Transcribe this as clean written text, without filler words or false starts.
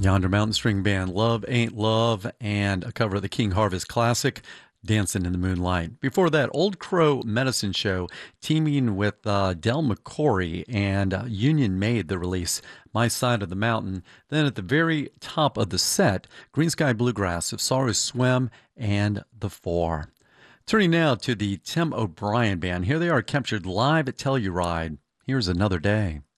Yonder Mountain String Band, Love Ain't Love, and a cover of the King Harvest classic, Dancing in the Moonlight. Before that, Old Crow Medicine Show, teaming with Del McCoury and Union made the release, My Side of the Mountain. Then at the very top of the set, Green Sky Bluegrass of Sorrow Swim and The Four. Turning now to the Tim O'Brien Band. Here they are captured live at Telluride. Here's Another Day.